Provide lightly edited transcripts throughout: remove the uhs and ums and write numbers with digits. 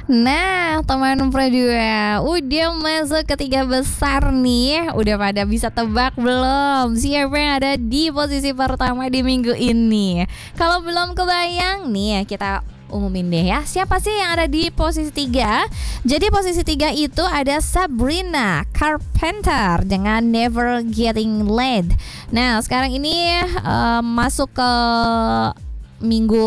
Nah, teman Pro 2 udah masuk ke 3 besar nih. Udah pada bisa tebak belum? Siapa yang ada di posisi pertama di minggu ini? Kalau belum kebayang nih, kita umumin deh ya. Siapa sih yang ada di posisi 3? Jadi posisi 3 itu ada Sabrina Carpenter dengan Never Getting Laid. Nah, sekarang ini masuk ke minggu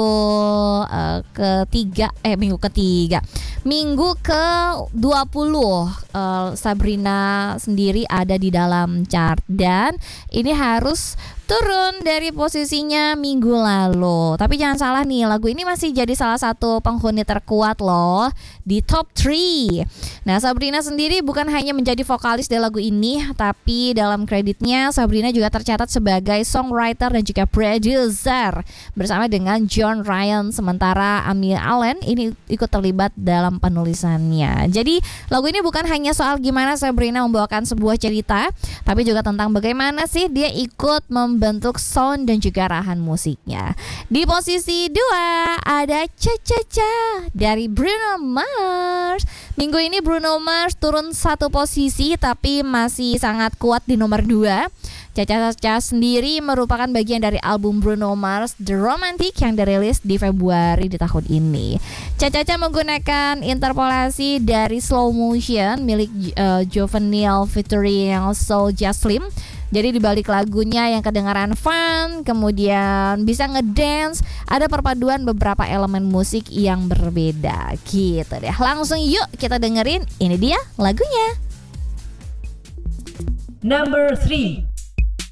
minggu ke 20. Sabrina sendiri ada di dalam chart dan ini harus turun dari posisinya minggu lalu. Tapi jangan salah nih, lagu ini masih jadi salah satu penghuni terkuat loh di top 3. Nah, Sabrina sendiri bukan hanya menjadi vokalis di lagu ini, tapi dalam kreditnya Sabrina juga tercatat sebagai songwriter dan juga producer bersama dengan John Ryan. Sementara Amy Allen ini ikut terlibat dalam penulisannya. Jadi lagu ini bukan hanya soal gimana Sabrina membawakan sebuah cerita, tapi juga tentang bagaimana sih dia ikut membentuk sound dan juga arahan musiknya. Di posisi 2 ada Cha Cha Cha dari Bruno Mars. Minggu ini Bruno Mars turun 1 posisi tapi masih sangat kuat di nomor 2. Cha Cha Cha sendiri merupakan bagian dari album Bruno Mars The Romantic yang dirilis di Februari di tahun ini. Cha Cha Cha menggunakan interpolasi dari slow motion milik Juvenile featuring Soulja Slim. Jadi di balik lagunya yang kedengaran fun, kemudian bisa ngedance, ada perpaduan beberapa elemen musik yang berbeda gitu deh. Langsung yuk kita dengerin, ini dia lagunya. Number 3.